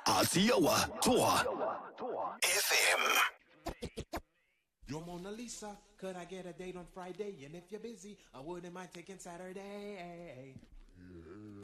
FM. Yo, Mona Lisa, could I get a date on Friday? And if you're busy, I wouldn't mind taking Saturday.